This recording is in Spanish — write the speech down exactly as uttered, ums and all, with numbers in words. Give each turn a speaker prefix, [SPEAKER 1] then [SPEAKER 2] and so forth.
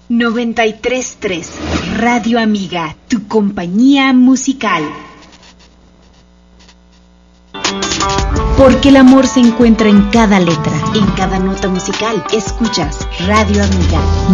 [SPEAKER 1] noventa y tres punto tres Radio Amiga, tu compañía musical. Porque el amor se encuentra en cada letra, en cada nota musical. Escuchas Radio Amiga.